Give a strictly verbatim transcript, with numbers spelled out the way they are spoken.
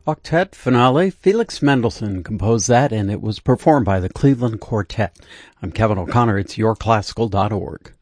Octet Finale. Felix Mendelssohn composed that, and it was performed by the Cleveland Quartet. I'm Kevin O'Connor. It's your classical dot org.